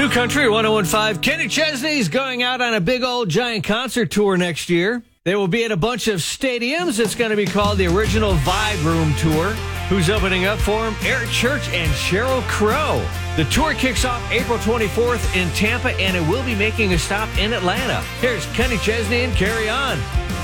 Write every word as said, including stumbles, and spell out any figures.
Country one oh one point five. Kenny Chesney's going out on a big old giant concert tour next year. They will be at a bunch of stadiums. It's going to be called the Original Vibe Room Tour. Who's opening up for him? Eric Church and Sheryl Crow. The tour kicks off April twenty-fourth in Tampa, and it will be making a stop in Atlanta. Here's Kenny Chesney and Carry On.